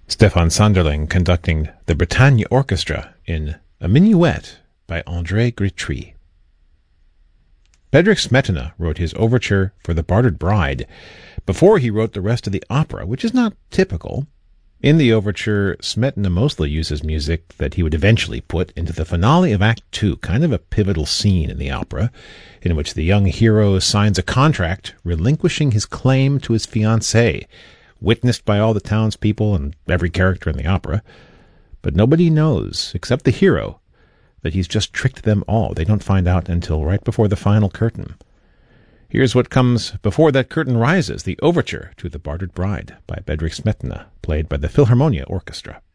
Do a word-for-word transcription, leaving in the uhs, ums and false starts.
Stefan Sanderling conducting the Bretagne Orchestra in A Minuet by André Gritry. Bedřich Smetana wrote his overture for The Bartered Bride before he wrote the rest of the opera, which is not typical. In the overture, Smetana mostly uses music that he would eventually put into the finale of Act Two, kind of a pivotal scene in the opera, in which the young hero signs a contract relinquishing his claim to his fiancée, witnessed by all the townspeople and every character in the opera. But nobody knows, except the hero, that he's just tricked them all. They don't find out until right before the final curtain. Here's what comes before that curtain rises, the overture to The Bartered Bride by Bedřich Smetana, played by the Philharmonia Orchestra.